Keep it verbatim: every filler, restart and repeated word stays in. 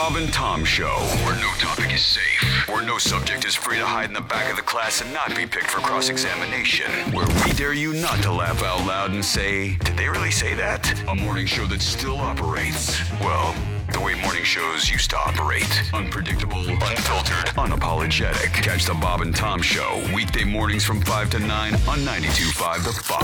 Bob and Tom Show, where no topic is safe, where no subject is free to hide in the back of the class and not be picked for cross-examination, where we dare you not to laugh out loud and say, did they really say that? A morning show that still operates. Well, the way morning shows used to operate. Unpredictable, unfiltered, unapologetic. Catch the Bob and Tom Show, weekday mornings from five to nine on ninety-two point five The Fox.